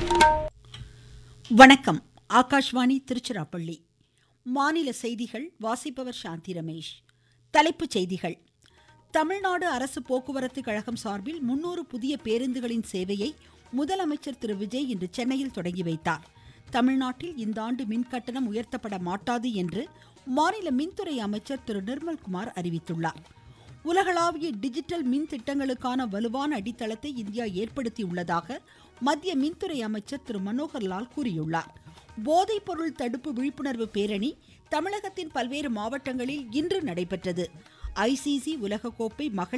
வணக்கம். ஆகாஷ்வாணி திருச்சிராப்பள்ளி. மாநில செய்திகள் வாசிப்பவர் சாந்தி ரமேஷ். தலைப்புச் செய்திகள். தமிழ்நாடு அரசு போக்குவரத்து கழகம் சார்பில் 300 புதிய பேருந்துகளின் சேவையை முதலமைச்சர் திரு விஜய் இன்று சென்னையில் தொடங்கி வைத்தார். தமிழ்நாட்டில் இந்த ஆண்டு மின்கட்டணம் உயர்த்தப்பட மாட்டாது என்று மாநில மின்துறை அமைச்சர் திரு நிர்மல்குமார் அறிவித்துள்ளார். உலகளாவிய டிஜிட்டல் மின் திட்டங்களுக்கான வலுவான அடித்தளத்தை இந்தியா ஏற்படுத்தியுள்ளதாக மத்திய மின்துறை அமைச்சர் திரு மனோகர் லால் கூறியுள்ளார். போதைப் பொருள் தடுப்பு விழிப்புணர்வு பேரணி தமிழகத்தின் பல்வேறு மாவட்டங்களில் இன்று நடைபெற்றது. ஐசிசி உலகக்கோப்பை மகளிர்